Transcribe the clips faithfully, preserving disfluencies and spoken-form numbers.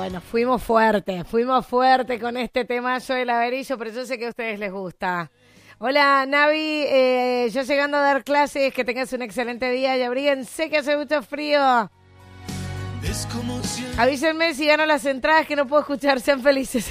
bueno, fuimos fuertes, fuimos fuertes con este temazo del Averillo, pero yo sé que a ustedes les gusta. Hola, Navi, eh, yo llegando a dar clases, que tengas un excelente día y abríguense que hace mucho frío. Avísenme si gano las entradas que no puedo escuchar, sean felices.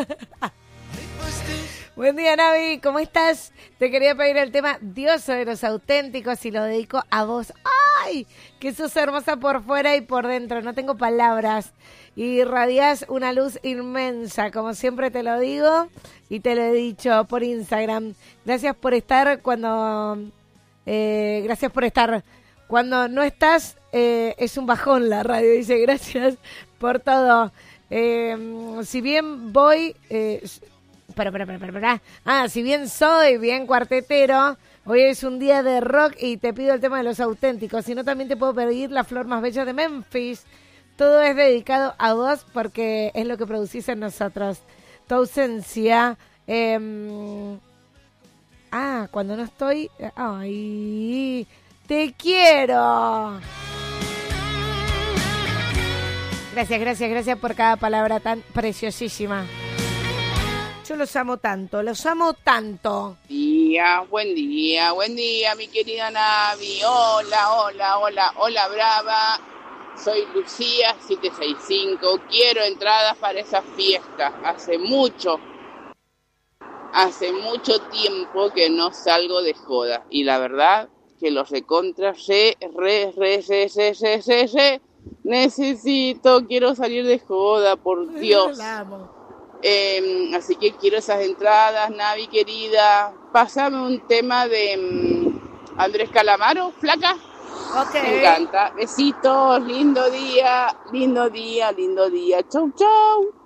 Buen día, Navi, ¿cómo estás? Te quería pedir el tema Dioso de los Auténticos y lo dedico a vos. ¡Ay! Que sos hermosa por fuera y por dentro, no tengo palabras. Y irradiás una luz inmensa, como siempre te lo digo y te lo he dicho por Instagram. Gracias por estar cuando... Eh, gracias por estar. Cuando no estás, eh, es un bajón la radio, dice. Gracias por todo. Eh, si bien voy... Eh, Para, para, para, para, para. Ah, si bien soy bien cuartetero, hoy es un día de rock y te pido el tema de los auténticos. Si no, también te puedo pedir la flor más bella de Memphis. Todo es dedicado a vos porque es lo que producís en nosotros. Tu ausencia. Eh, ah, cuando no estoy... ¡Ay! ¡Te quiero! Gracias, gracias, gracias por cada palabra tan preciosísima. Yo los amo tanto, los amo tanto. Día, buen día, buen día, mi querida Navi. Hola, hola, hola, hola, brava. Soy Lucía, siete seis cinco. Quiero entradas para esa fiesta. Hace mucho, hace mucho tiempo que no salgo de joda. Y la verdad que los recontra, re, re, re, re, re, re, re, re. Necesito, quiero salir de joda, por Dios. La amo. Eh, así que quiero esas entradas, Navi querida. Pásame un tema de um, Andrés Calamaro, flaca. Ok. Me encanta. Besitos, lindo día, lindo día, lindo día. Chau, chau.